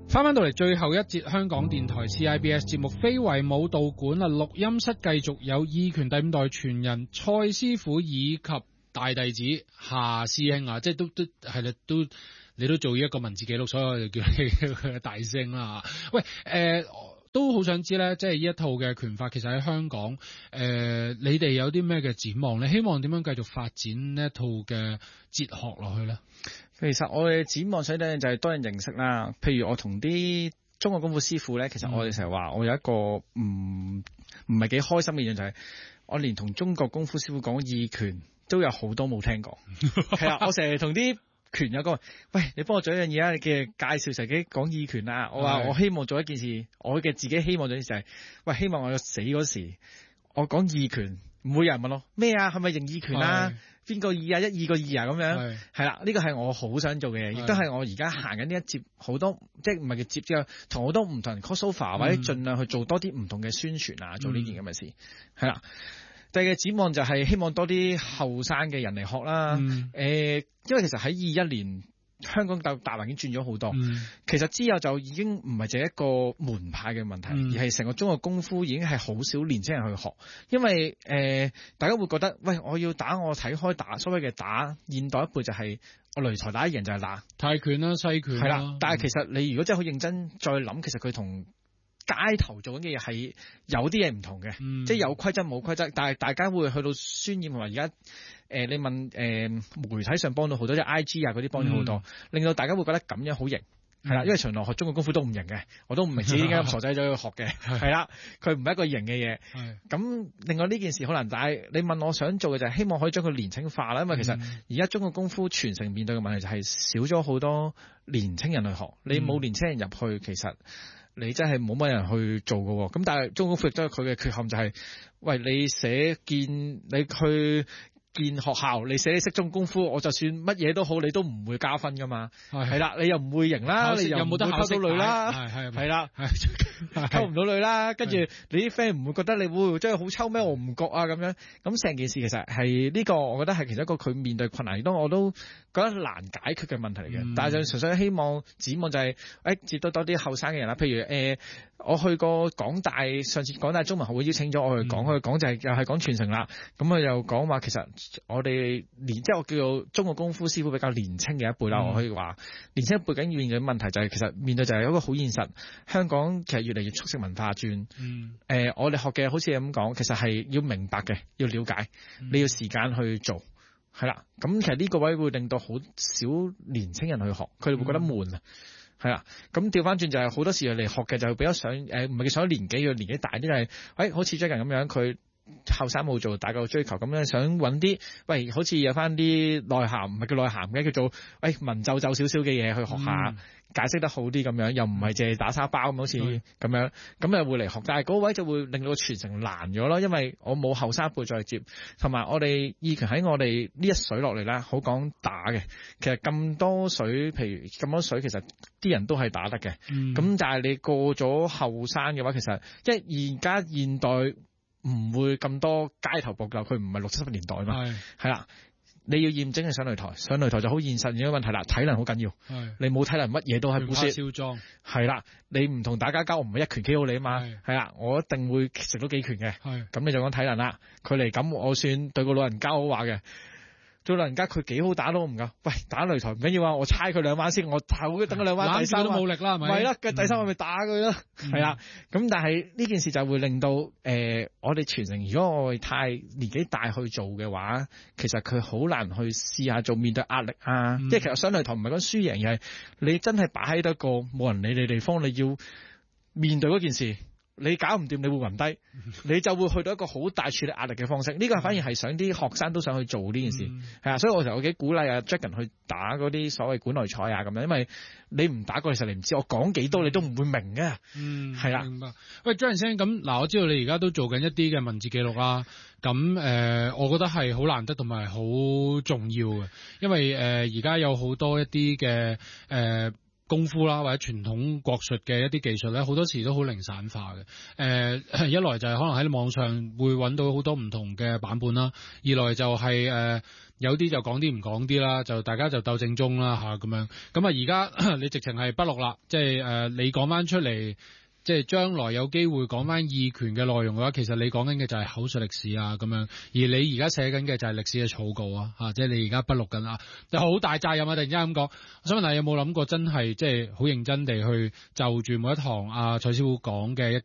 翻到嚟最後一節香港電台 CIBS 節目非遺舞蹈館啊，錄音室繼續有義拳第五代傳人蔡師傅以及大弟子夏師兄啊，即係都係啦，你都做一個文字記錄，所以我就叫你大師兄啦。喂，都好想知咧，即係呢一套嘅拳法，其實喺香港，你哋有啲咩嘅展望咧？希望點樣繼續發展呢一套嘅哲學落去咧？ 其實我哋展望想咧就係多人認識啦。譬如我同啲中國功夫師傅咧，其實我哋成日話我有一個唔係幾開心嘅嘢，就係我連同中國功夫師傅講義拳都有好多冇聽過。係啊，我成日同啲拳友講，喂，你幫我做一樣嘢啊！你嘅介紹自己講義拳啊！我話我希望做一件事，我嘅自己希望做一件事係，喂，希望我死嗰時，我講義拳，唔會有人問我咩啊？係咪認義拳啊？邊個義啊？一義個義啊？咁樣係啦，呢個係我好想做嘅嘢，亦都係我而家行緊呢一節好多，即係唔係叫接之後，同好多唔同人 crossover 或者盡量去做多啲唔同嘅宣傳啊，做呢件咁嘅事係啦。第二嘅展望就係希望多啲後生嘅人嚟學啦。因為其實喺21年香港大環境轉咗好多，其實之後就已經唔係淨係一個門派嘅問題，而係成個中國功夫已經係好少年青人去學，因為大家會覺得，喂，我要打我睇開打，所謂嘅打現代一輩就係我擂台打一贏就係打泰拳啦、西拳係啦，但係其實你如果真係好認真再諗，其實佢同街頭做緊嘅嘢係有啲嘢唔同嘅，即係有規則冇規則，但係大家會去到渲染同埋而家你問媒體上幫到好多，即係 IG 啊嗰啲幫咗好多，令到大家會覺得咁樣好型，係啦，因為從來學中國功夫都唔型嘅，我都唔明自己點解咁傻仔走去學嘅，係啦，佢唔係一個型嘅嘢。咁另外呢件事可能，但係你問我想做嘅就係希望可以將佢年輕化啦，因為其實而家中國功夫傳承面對嘅問題就係少咗好多年青人去學，你冇年青人入去，其實你真係冇乜人去做㗎喎，咁但係中國功夫亦都有佢嘅缺陷，就係，喂，你寫見你去見學校，你寫你識中國功夫，我就算乜嘢都好，你都唔會加分㗎嘛，係啦，你又唔會贏啦，你又冇得溝到女啦，係啦，溝唔到女啦，跟住你啲 friend 唔會覺得你會真係好抽咩？我唔覺啊咁樣，咁成件事其實係呢個，我覺得係其中一個佢面對困難，亦都我都覺得難解決嘅問題嚟嘅。但係就純粹希望展望就係接到多啲後生嘅人啦，譬如我去過港大，上次港大中文學會邀請咗我去講，佢講就係又係講傳承啦。咁佢又講話其實我哋即係我叫做中國功夫師傅比較年青嘅一輩啦，我可以話年青一輩緊面對嘅問題就係其實面對就係一個好現實，香港其實越嚟越速食文化轉。我哋學嘅好似咁講，其實係要明白嘅，要了解，你要時間去做，係啦。咁其實呢個位會令到好少年青人去學，佢哋會覺得悶啊。係啦，咁調翻轉就係好多時嚟學嘅就比較想唔係佢想年紀要年紀大啲，就係好似最近咁樣，佢後生冇做大個追求咁樣，想揾啲喂好似有翻啲內涵，唔係叫內涵嘅，叫做文縐縐少少嘅嘢去學下，解釋得好啲咁樣，又唔係淨係打沙包咁好似咁樣，咁又會嚟學，但係嗰位就會令到傳承難咗咯，因為我冇後生輩再接，同埋我哋義拳喺我哋呢一水落嚟啦，好講打嘅，其實咁多水，譬如咁多水，其實啲人都係打得嘅，咁但係你過咗後生嘅話，其實即係而家現代唔會咁多街頭搏鬥，佢唔係60、70年代嘛，係啦。你要驗證係上擂台，上擂台就好現實嘅問題啦。體能好緊要，你冇體能乜嘢都係補蝕。係啦，你唔同打家交，我唔係一拳 KO 你啊嘛。係啦，我一定會食到幾拳嘅。咁你就講體能啦。佢嚟咁，我算對個老人家好話嘅。對老人家佢幾好打都唔夠。喂，打擂台唔緊要啊，我猜佢2彎先，我頭等佢2彎，第3都冇力啦，係咪？係啦，第3咪打佢咯。係啦，咁但係呢件事就會令到我哋傳承，如果我哋太年紀大去做嘅話，其實佢好難去試下做面對壓力啊。即係其實上擂台唔係講輸贏，而係你真係擺喺得個冇人理你地方，你要面對嗰件事。你搞唔掂，你會暈低，你就會去到一個好大處理壓力嘅方式。呢個反而係想啲學生都想去做呢件事，係啊，所以我成日幾鼓勵啊 Dragon 去打嗰啲所謂館內賽啊咁樣，因為你唔打過，其實你唔知我講幾多，你都唔會明嘅。係啦。明白。喂 Dragon 先生，咁嗱，我知道你而家都做緊一啲嘅文字記錄啦，咁我覺得係好難得同埋好重要嘅，因為而家有好多一啲嘅功夫啦，或者傳統國術嘅一啲技術咧，好多時都好零散化嘅。一來就係可能喺網上會揾到好多唔同嘅版本啦，二來就係有啲就講啲唔講啲啦，就大家就鬥正宗啦嚇咁樣。咁啊而家你直情係不錄啦，即係你講翻出嚟。即係將來有機會講翻義拳嘅內容嘅話，其實你講緊嘅就係口述歷史啊咁樣，而你而家寫緊嘅就係歷史嘅草稿啊，即係你而家筆錄緊啊，就好大責任啊！突然之間咁講，我想問你有冇諗過真係即係好認真地去就住每一堂蔡師傅講嘅一